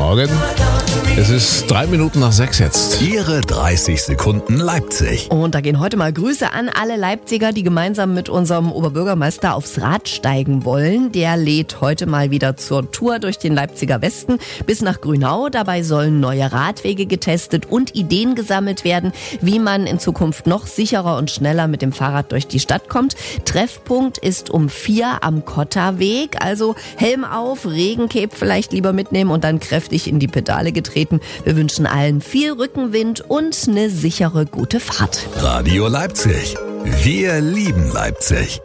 Morgen. Es ist 6:03 jetzt. Ihre 30 Sekunden Leipzig. Und da gehen heute mal Grüße an alle Leipziger, die gemeinsam mit unserem Oberbürgermeister aufs Rad steigen wollen. Der lädt heute mal wieder zur Tour durch den Leipziger Westen bis nach Grünau. Dabei sollen neue Radwege getestet und Ideen gesammelt werden, wie man in Zukunft noch sicherer und schneller mit dem Fahrrad durch die Stadt kommt. Treffpunkt ist um 4 am Kotterweg. Also Helm auf, Regencape vielleicht lieber mitnehmen und dann kräftig in die Pedale getreten. Wir wünschen allen viel Rückenwind und eine sichere, gute Fahrt. Radio Leipzig. Wir lieben Leipzig.